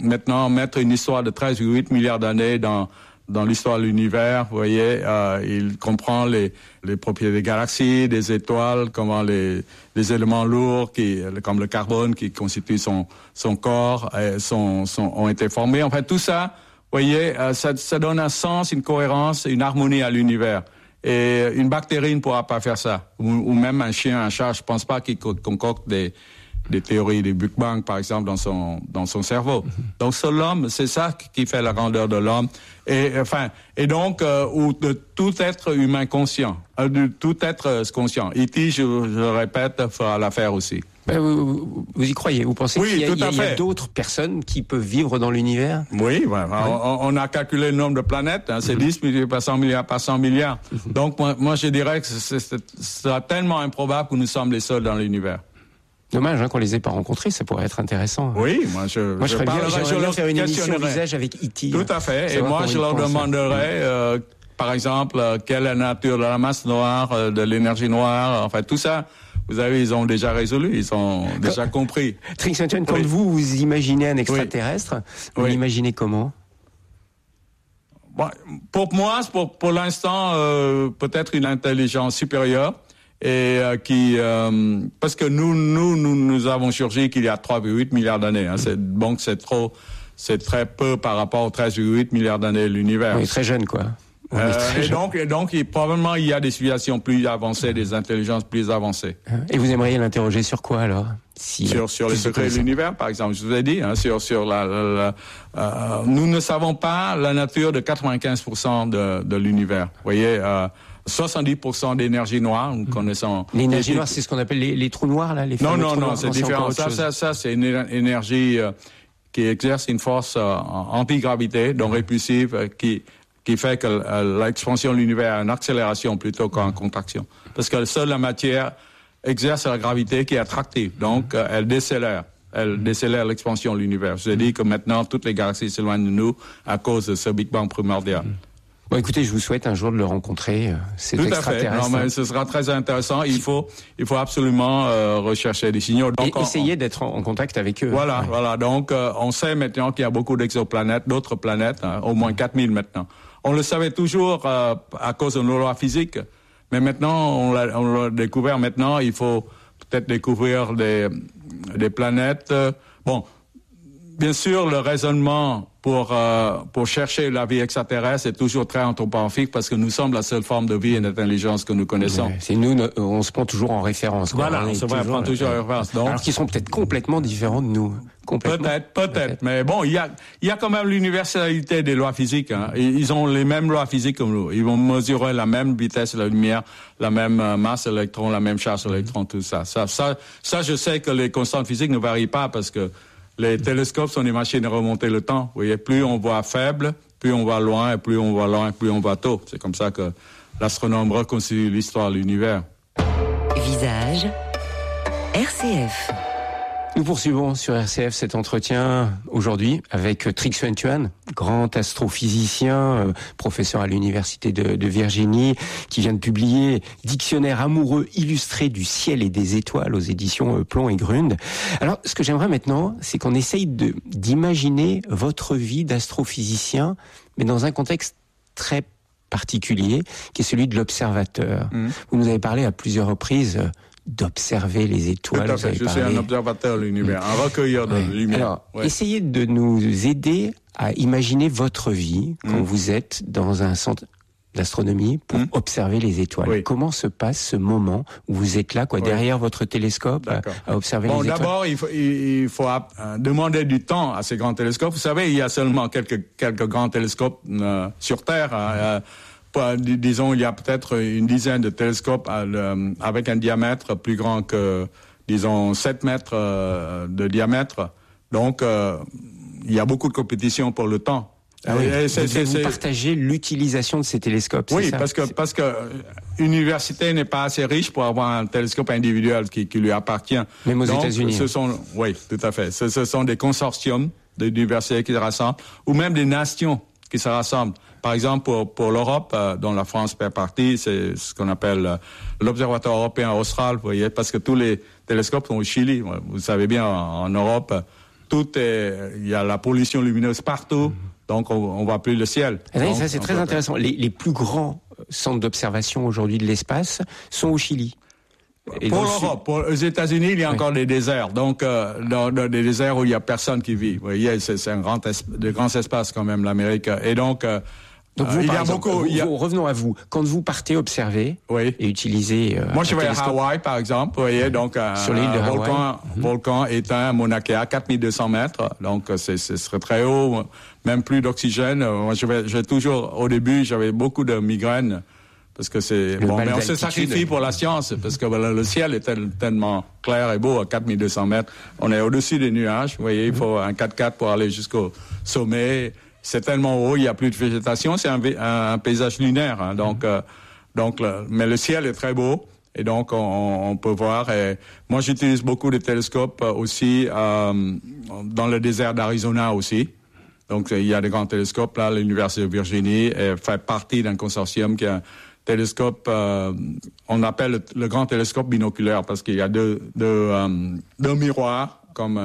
maintenant mettre une histoire de 13,8 milliards d'années dans l'histoire de l'univers. Vous voyez, il comprend les propriétés des galaxies, des étoiles, comment les éléments lourds comme le carbone qui constitue son corps ont été formés. En fait, tout ça, vous voyez, ça donne un sens, une cohérence, une harmonie à l'univers. Et une bactérie ne pourra pas faire ça. Ou même un chien, un chat, je pense pas qu'il concocte des théories du Big Bang, par exemple, dans son cerveau. Donc, l'homme, c'est ça qui fait la grandeur de l'homme. Et donc, ou de tout être humain conscient, de tout être conscient. E.T., je répète, fera l'affaire aussi. Vous y croyez? Vous pensez qu'il y a d'autres personnes qui peuvent vivre dans l'univers? Oui, on a calculé le nombre de planètes, c'est 10 multiplié par 100 milliards par 100 milliards. Donc, moi, je dirais que c'est tellement improbable que nous sommes les seuls dans l'univers. Dommage qu'on les ait pas rencontrés, ça pourrait être intéressant. Oui, moi je j'aimerais bien faire une émission visage avec E.T. Tout à fait, et moi je leur demanderais, par exemple, quelle est la nature de la masse noire, de l'énergie noire, enfin tout ça. Vous savez, ils ont déjà résolu, ils ont déjà compris. Trix Antoine, quand vous imaginez un extraterrestre, vous l'imaginez comment? Pour moi, pour l'instant, peut-être une intelligence supérieure. Et parce que nous avons surgi qu'il y a 3,8 milliards d'années. Donc c'est très peu par rapport aux 13,8 milliards d'années de l'univers. On est très jeune, quoi. Et donc probablement il y a des civilisations plus avancées, des intelligences plus avancées. Et vous aimeriez l'interroger sur quoi alors? Sur les secrets de l'univers, par exemple. Je vous ai dit, nous ne savons pas la nature de 95% de l'univers. Vous voyez. 70% d'énergie noire, nous connaissons. L'énergie noire, c'est ce qu'on appelle les trous noirs, là, les Non, c'est différent. Ça, c'est une énergie qui exerce une force antigravité, donc répulsive, qui fait que l'expansion de l'univers a une accélération plutôt qu'une contraction. Parce que seule la matière exerce la gravité qui est attractive, donc elle décélère. Elle décélère l'expansion de l'univers. Je vous ai dit que maintenant, toutes les galaxies s'éloignent de nous à cause de ce Big Bang primordial. Bon, écoutez, je vous souhaite un jour de le rencontrer. C'est extraterrestre. Tout à fait. Non, mais ce sera très intéressant. Il faut absolument rechercher des signaux. Donc, et essayer d'être en contact avec eux. Voilà. Donc, on sait maintenant qu'il y a beaucoup d'exoplanètes, d'autres planètes, au moins 4000 maintenant. On le savait toujours à cause de nos lois physiques, mais maintenant, on l'a découvert. Maintenant, il faut peut-être découvrir des planètes. Bien sûr, le raisonnement pour chercher la vie extraterrestre est toujours très anthropomorphique parce que nous sommes la seule forme de vie et d'intelligence que nous connaissons. Ouais, c'est nous, on se prend toujours en référence. Voilà, on se prend toujours en référence. Donc, alors qu'ils sont peut-être complètement différents de nous. Peut-être. Mais bon, il y a quand même l'universalité des lois physiques. Ils ont les mêmes lois physiques comme nous. Ils vont mesurer la même vitesse de la lumière, la même masse d'électrons, la même charge d'électrons, tout ça. Ça, je sais que les constantes physiques ne varient pas parce que les télescopes sont des machines à remonter le temps. Vous voyez, plus on voit faible, plus on voit loin, et plus on voit loin, plus on voit tôt. C'est comme ça que l'astronome reconstitue l'histoire de l'univers. Visage RCF. Nous poursuivons sur RCF cet entretien aujourd'hui avec Trix Antoine, grand astrophysicien, professeur à l'université de Virginie, qui vient de publier Dictionnaire amoureux illustré du ciel et des étoiles aux éditions Plomb et Grunde. Alors, ce que j'aimerais maintenant, c'est qu'on essaye d'imaginer votre vie d'astrophysicien, mais dans un contexte très particulier, qui est celui de l'observateur. Vous nous avez parlé à plusieurs reprises d'observer les étoiles. Tout à fait. Je suis un observateur de l'univers, un recueilleur de lumière. Alors, essayez de nous aider à imaginer votre vie quand vous êtes dans un centre d'astronomie pour observer les étoiles. Oui. Comment se passe ce moment où vous êtes là, derrière votre télescope, à observer les étoiles? D'abord, il faut demander du temps à ces grands télescopes. Vous savez, il y a seulement quelques grands télescopes sur Terre. Disons, il y a peut-être une dizaine de télescopes avec un diamètre plus grand que, disons, 7 mètres de diamètre. Donc, il y a beaucoup de compétition pour le temps. Ah oui. Vous partagez l'utilisation de ces télescopes, c'est ça? parce que l'université n'est pas assez riche pour avoir un télescope individuel qui lui appartient. Même aux États-Unis. Oui, tout à fait. Ce sont des consortiums d'universités qui se rassemblent, ou même des nations qui se rassemblent. Par exemple, pour l'Europe, dont la France fait partie, c'est ce qu'on appelle l'Observatoire européen austral, vous voyez, parce que tous les télescopes sont au Chili. Vous savez bien, en Europe, il y a la pollution lumineuse partout, donc on voit plus le ciel. Donc, ça c'est très intéressant. Les plus grands centres d'observation aujourd'hui de l'espace sont au Chili. Pour l'Europe, aux États-Unis, il y a encore des déserts. Donc, dans des déserts où il y a personne qui vit. Vous voyez, c'est de grands espaces quand même, l'Amérique. Et donc vous, il y a beaucoup. Revenons à vous. Quand vous partez observer et utiliser. Moi, je vais à Hawaï, par exemple. Vous voyez, donc sur l'île de Hawaï. Volcan éteint à Mauna Kea, 4200 mètres. Donc, ce serait très haut, même plus d'oxygène. Moi, j'ai toujours, au début, j'avais beaucoup de migraines. Parce que c'est bon, mais on se sacrifie pour la science, parce que voilà, le ciel est tellement clair et beau à 4200 mètres. On est au-dessus des nuages. Vous voyez, il faut un 4x4 pour aller jusqu'au sommet. C'est tellement haut, il n'y a plus de végétation. C'est un paysage lunaire. Hein, mais le ciel est très beau. Et donc, on peut voir. Et moi, j'utilise beaucoup de télescopes aussi dans le désert d'Arizona aussi. Donc, il y a des grands télescopes là. L'Université de Virginie fait partie d'un consortium qui a télescope, on appelle le grand télescope binoculaire parce qu'il y a deux miroirs comme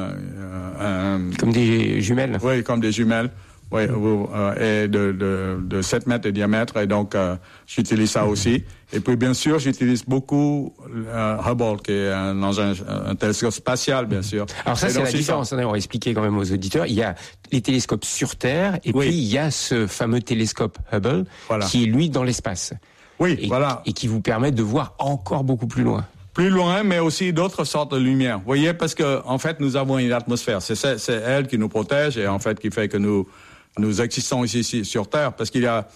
des jumelles. Oui, comme des jumelles. Oui, et de 7 mètres de diamètre. Et donc, j'utilise ça aussi. Et puis, bien sûr, j'utilise beaucoup Hubble, qui est un télescope spatial, bien sûr. Alors ça, c'est la différence. On va expliquer quand même aux auditeurs. Il y a les télescopes sur Terre, et puis il y a ce fameux télescope Hubble, qui est, lui, dans l'espace. Oui, voilà. Et qui vous permet de voir encore beaucoup plus loin. Plus loin, mais aussi d'autres sortes de lumière. Vous voyez, parce que en fait, nous avons une atmosphère. C'est elle qui nous protège et en fait qui fait que nous existons ici sur Terre. Parce qu'il y a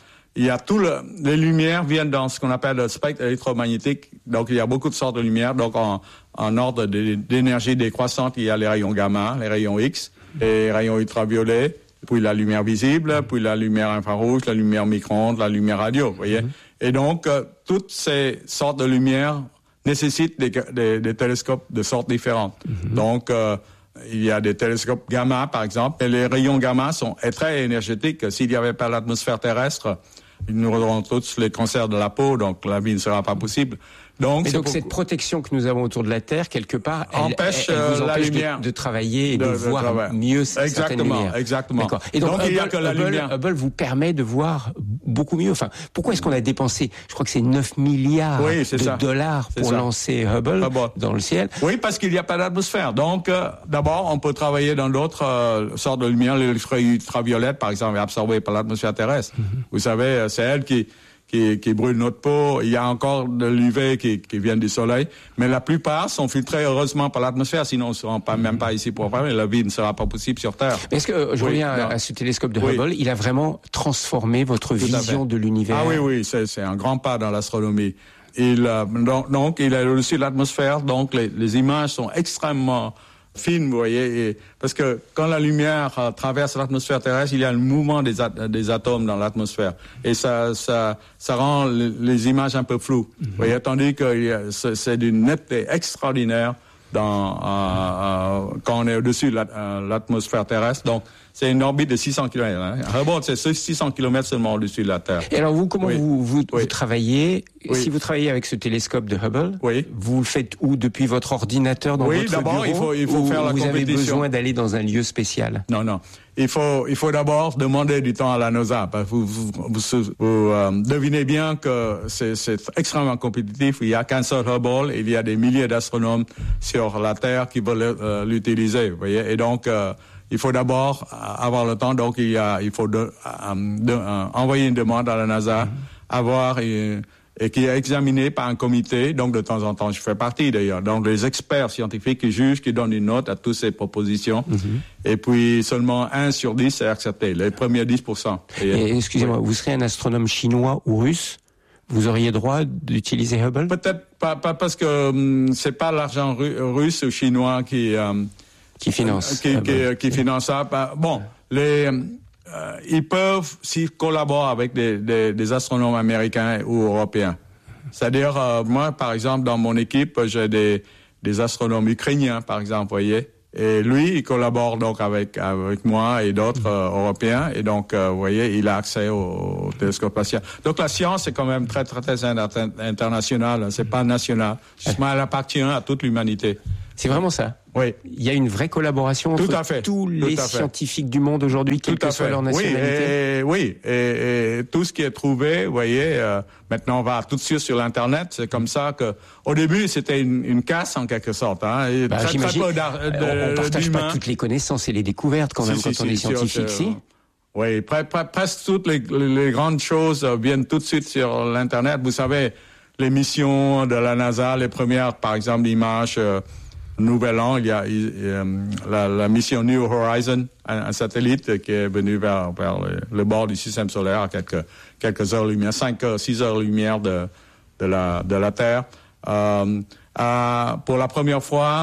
les lumières viennent dans ce qu'on appelle le spectre électromagnétique. Donc il y a beaucoup de sortes de lumière. Donc en ordre d'énergie décroissante, il y a les rayons gamma, les rayons X, les rayons ultraviolets, puis la lumière visible, puis la lumière infrarouge, la lumière micro-ondes, la lumière radio. Vous voyez. Et donc, toutes ces sortes de lumière nécessitent des télescopes de sortes différentes. Donc, il y a des télescopes gamma, par exemple, et les rayons gamma sont très énergétiques. S'il n'y avait pas l'atmosphère terrestre, nous aurons tous les cancers de la peau, donc la vie ne sera pas possible. Donc cette protection que nous avons autour de la Terre, quelque part, elle vous empêche la lumière de travailler et de voir mieux certaines lumières. Exactement. D'accord. Et donc il y a que la lumière. Hubble vous permet de voir beaucoup mieux. Enfin, pourquoi est-ce qu'on a dépensé, je crois que c'est 9 milliards de dollars pour lancer Hubble dans le ciel? Oui, parce qu'il n'y a pas d'atmosphère. Donc, d'abord, on peut travailler dans d'autres sortes de lumière. L'ultraviolet, ultraviolette, par exemple, est absorbée par l'atmosphère terrestre. Vous savez, c'est elle qui brûle notre peau. Il y a encore de l'UV qui vient du soleil. Mais la plupart sont filtrés heureusement par l'atmosphère. Sinon, on ne sera même pas ici pour faire. La vie ne sera pas possible sur Terre. Est-ce que, je reviens à ce télescope de Hubble, il a vraiment transformé votre vision de l'univers? Ah oui, c'est un grand pas dans l'astronomie. Donc, il a aussi l'atmosphère. Donc, les images sont extrêmement fine, vous voyez, parce que quand la lumière traverse l'atmosphère terrestre, il y a le mouvement des atomes dans l'atmosphère, et ça rend les images un peu floues. Vous voyez, tandis que c'est d'une netteté extraordinaire quand on est au-dessus de l'atmosphère terrestre. Donc, c'est une orbite de 600 km. Hein. Hubble, c'est 600 km seulement au-dessus de la Terre. Et alors, comment vous travaillez? Si vous travaillez avec ce télescope de Hubble, vous le faites où? Depuis votre ordinateur dans votre bureau? Il faut faire la compétition. Vous avez besoin d'aller dans un lieu spécial? Non. Il faut d'abord demander du temps à la NASA. Vous devinez bien que c'est extrêmement compétitif. Il n'y a qu'un seul Hubble. Il y a des milliers d'astronomes sur la Terre qui veulent l'utiliser. Vous voyez. Et donc, il faut d'abord avoir le temps. Donc, il faut envoyer une demande à la NASA, et qui est examiné par un comité. Donc, de temps en temps, je fais partie d'ailleurs. Donc, les experts scientifiques qui jugent, qui donnent une note à toutes ces propositions. Et puis, seulement 1 sur 10 est accepté. Les premiers 10%. Et excusez-moi, vous serez un astronome chinois ou russe? Vous auriez droit d'utiliser Hubble? Peut-être pas parce que c'est pas l'argent russe ou chinois qui finance. Qui finance ça. Bon, ils peuvent s'ils collaborent avec des astronomes américains ou européens. C'est-à-dire, moi, par exemple, dans mon équipe, j'ai des astronomes ukrainiens, par exemple, vous voyez. Et lui, il collabore donc avec moi et d'autres Européens. Et donc, vous voyez, il a accès au télescope spatial. Donc, la science est quand même très, très, très internationale. C'est pas national. Elle appartient à toute l'humanité. C'est vraiment ça. Oui. Il y a une vraie collaboration entre tous les scientifiques du monde aujourd'hui, quelle que soit leur nationalité. Et tout ce qui est trouvé, vous voyez, maintenant on va tout de suite sur l'Internet. C'est comme ça que, au début, c'était une casse en quelque sorte. Hein, j'imagine. On partage pas toutes les connaissances et les découvertes quand même quand on est scientifique, si. Oui, presque toutes les grandes choses viennent tout de suite sur l'Internet. Vous savez, les missions de la NASA, les premières, par exemple, images. Nouvel An, il y a la mission New Horizon, un satellite qui est venu vers le bord du système solaire à quelques heures-lumière, 6 heures-lumière de la Terre. Pour la première fois,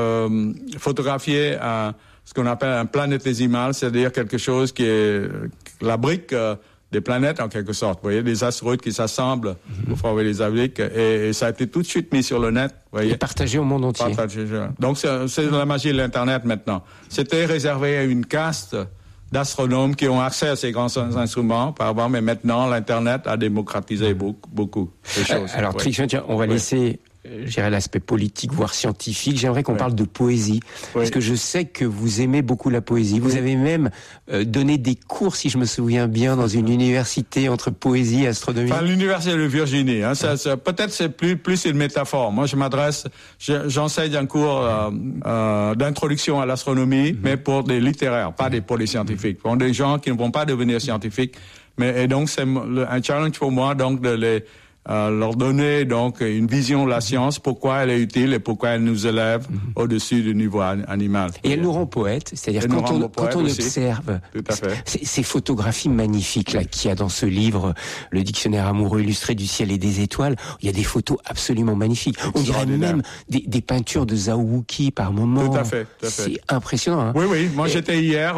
photographier ce qu'on appelle un planétésimal, c'est-à-dire quelque chose qui est la brique des planètes en quelque sorte. Vous voyez, des astéroïdes qui s'assemblent pour former les aviques et ça a été tout de suite mis sur le net. Vous voyez. Et partagé au monde entier. Donc c'est la magie de l'Internet maintenant. C'était réservé à une caste d'astronomes qui ont accès à ces grands instruments par avant, mais maintenant l'Internet a démocratisé beaucoup de choses. Alors Trixon, on va laisser je dirais l'aspect politique, voire scientifique. J'aimerais qu'on parle de poésie, parce que je sais que vous aimez beaucoup la poésie. Vous avez même donné des cours, si je me souviens bien, dans une université entre poésie et astronomie. Enfin, l'université de Virginie. Hein, peut-être c'est plus une métaphore. Moi, j'enseigne un cours d'introduction à l'astronomie, mais pour des littéraires, pas pour des scientifiques. Pour des gens qui ne vont pas devenir scientifiques. Et donc, c'est un challenge pour moi, donc, de leur donner donc une vision de la science, pourquoi elle est utile et pourquoi elle nous élève au-dessus du niveau animal. Et elle nous rend poètes, c'est-à-dire quand on observe ces photographies magnifiques là qu'il y a dans ce livre, le dictionnaire amoureux illustré du ciel et des étoiles, il y a des photos absolument magnifiques. On dirait même des peintures de Zhao Wuqi par moment. Tout à fait. C'est impressionnant. Hein. Oui. Moi, j'étais hier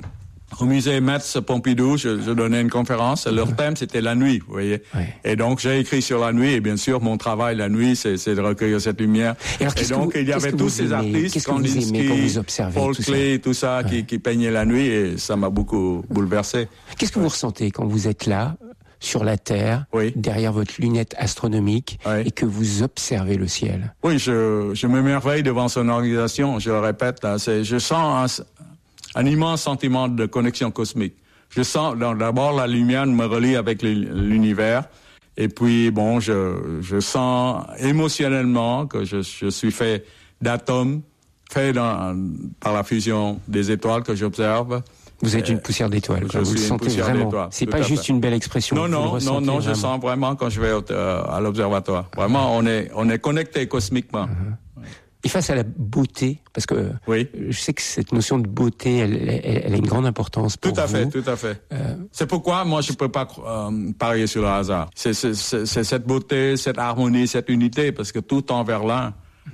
au musée Metz Pompidou, je donnais une conférence. Leur thème, c'était la nuit, vous voyez. Oui. Et donc, j'ai écrit sur la nuit. Et bien sûr, mon travail la nuit, c'est de recueillir cette lumière. Et donc, il y avait tous ces artistes, Kandinsky, Paul Klee, tout ça, qui peignaient la nuit. Et ça m'a beaucoup bouleversé. Qu'est-ce que vous ressentez quand vous êtes là, sur la Terre, derrière votre lunette astronomique, et que vous observez le ciel? Oui, je m'émerveille devant son organisation. Je le répète, là, je sens un immense sentiment de connexion cosmique. Je sens, d'abord, la lumière me relie avec l'univers. Et puis, bon, je sens émotionnellement que je suis fait d'atomes, fait par la fusion des étoiles que j'observe. Vous êtes une poussière d'étoiles. Vous le sentez vraiment. C'est pas juste une belle expression. Non, je sens vraiment quand je vais à l'observatoire. Vraiment, on est connecté cosmiquement. Et face à la beauté, parce que je sais que cette notion de beauté, elle a une grande importance pour vous. Tout à fait. C'est pourquoi moi je peux pas parier sur le hasard. C'est cette beauté, cette harmonie, cette unité, parce que tout tend vers l'un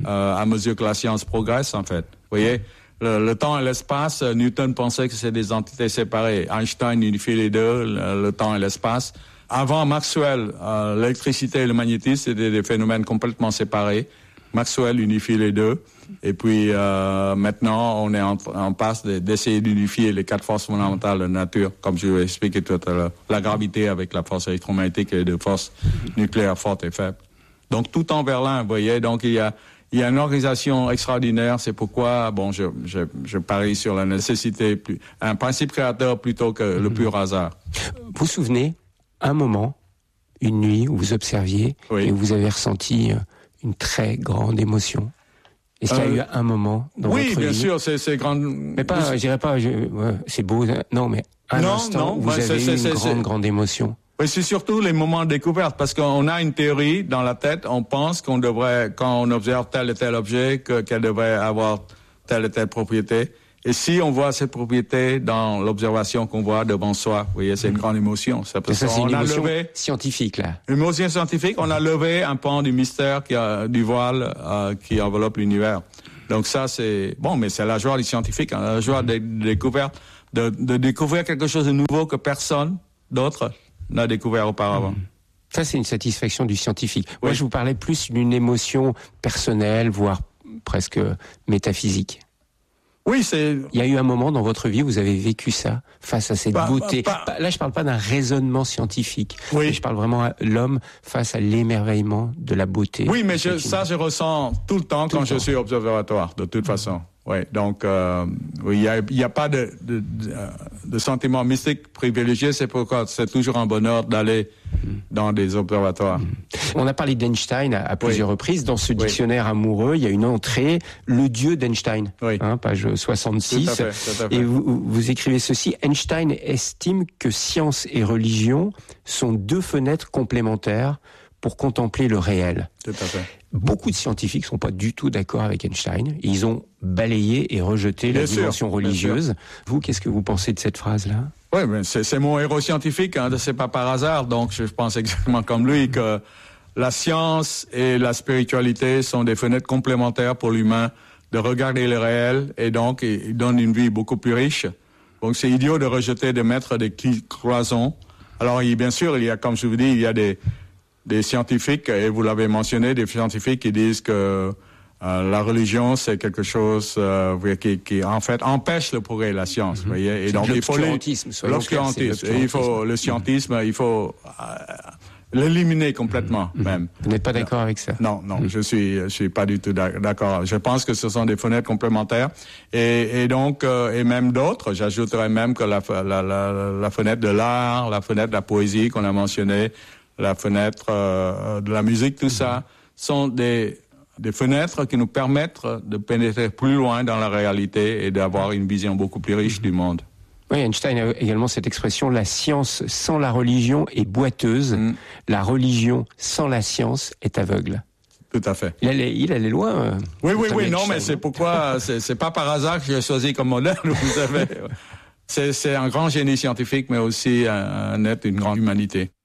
à mesure que la science progresse en fait. Vous voyez, le temps et l'espace, Newton pensait que c'est des entités séparées. Einstein unifie les deux, le temps et l'espace. Avant Maxwell, l'électricité et le magnétisme c'était des phénomènes complètement séparés. Maxwell unifie les deux. Et puis maintenant, on est en passe d'essayer d'unifier les 4 forces fondamentales de la nature, comme je l'ai expliqué tout à l'heure. La gravité avec la force électromagnétique et les 2 forces nucléaires fortes et faibles. Donc tout en vers l'un, vous voyez. Donc il y a une organisation extraordinaire. C'est pourquoi, bon, je parie sur la nécessité, un principe créateur plutôt que le pur hasard. Vous vous souvenez, un moment, une nuit où vous observiez et où vous avez ressenti une très grande émotion. Est-ce qu'il y a eu un moment dans votre vie? Oui, bien sûr, c'est grand. Mais pas, je dirais pas, c'est beau, non, mais un instant où vous avez eu une grande émotion. Oui, c'est surtout les moments de découverte, parce qu'on a une théorie dans la tête, on pense qu'on devrait, quand on observe tel et tel objet, qu'elle devrait avoir telle et telle propriété. Et si on voit cette propriété dans l'observation qu'on voit devant soi, vous voyez, c'est une grande émotion. Ça, c'est une émotion scientifique, là. Une émotion scientifique, on a levé un pan du mystère du voile qui enveloppe l'univers. Donc ça, c'est bon, mais c'est la joie des scientifiques, hein, la joie des découvertes, de découvrir quelque chose de nouveau que personne d'autre n'a découvert auparavant. Ça, c'est une satisfaction du scientifique. Moi, je vous parlais plus d'une émotion personnelle, voire presque métaphysique. Oui, il y a eu un moment dans votre vie où vous avez vécu ça, face à cette beauté. Là, je parle pas d'un raisonnement scientifique. Oui. Je parle vraiment à l'homme face à l'émerveillement de la beauté. Oui, mais je ressens tout le temps quand je suis au observatoire, de toute façon. Oui, donc il y a pas de sentiment mystique privilégié, c'est pourquoi c'est toujours un bonheur d'aller dans des observatoires. On a parlé d'Einstein à plusieurs reprises. Dans ce dictionnaire amoureux, il y a une entrée, le dieu d'Einstein, page 66. Tout à fait. Et vous écrivez ceci: Einstein estime que science et religion sont deux fenêtres complémentaires pour contempler le réel. Tout à fait. Beaucoup de scientifiques ne sont pas du tout d'accord avec Einstein. Ils ont balayé et rejeté la dimension religieuse. Vous, qu'est-ce que vous pensez de cette phrase-là? Oui, mais c'est mon héros scientifique, c'est pas par hasard. Donc, je pense exactement comme lui que la science et la spiritualité sont des fenêtres complémentaires pour l'humain de regarder le réel, et donc, il donne une vie beaucoup plus riche. Donc, c'est idiot de rejeter, de mettre des cloisons. Alors, bien sûr, il y a, comme je vous dis, il y a des scientifiques, et vous l'avez mentionné, des scientifiques qui disent que la religion, c'est quelque chose qui en fait empêche le progrès de la science. Vous voyez, et donc il faut l'obscurantisme. Et il faut le scientisme, il faut l'éliminer complètement même. Vous n'êtes pas d'accord avec ça? Non, je suis pas du tout d'accord. Je pense que ce sont des fenêtres complémentaires, et donc et même d'autres. J'ajouterais même que la fenêtre de l'art, la fenêtre de la poésie qu'on a mentionné, la fenêtre de la musique, tout ça sont des fenêtres qui nous permettent de pénétrer plus loin dans la réalité et d'avoir une vision beaucoup plus riche du monde. Oui, Einstein a également cette expression: la science sans la religion est boiteuse, la religion sans la science est aveugle. Tout à fait. Il allait loin. Oui, non, mais c'est pourquoi c'est pas par hasard que j'ai choisi comme modèle. Vous savez, c'est un grand génie scientifique, mais aussi un être d'une grande humanité.